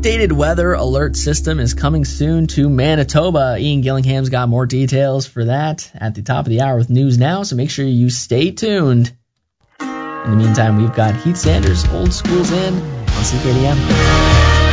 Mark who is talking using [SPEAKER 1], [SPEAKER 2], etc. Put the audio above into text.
[SPEAKER 1] updated weather alert system is coming soon to Manitoba. Ian Gillingham's got more details for that at the top of the hour with News Now, so make sure you stay tuned. In the meantime, we've got Heath Sanders, Old School's In on CKDM.